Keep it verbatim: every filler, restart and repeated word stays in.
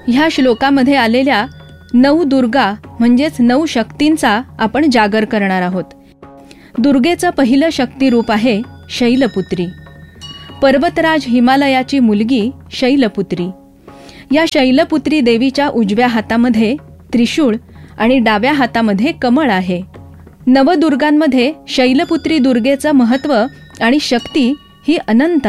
ह्या श्लोकामध्ये आलेल्या नऊ दुर्गा म्हणजेच नऊ शक्तींचा आपण जागर करणार आहोत. दुर्गेचं पहिलं शक्तिरूप आहे शैलपुत्री. पर्वतराज हिमालयाची मुलगी शैलपुत्री. या शैलपुत्री देवीच्या उजव्या हातामध्ये त्रिशूळ आणि डाव्या हातामध्ये कमळ आहे. नवदुर्गांमध्ये शैलपुत्री दुर्गेचं महत्त्व आणि शक्ती ही अनंत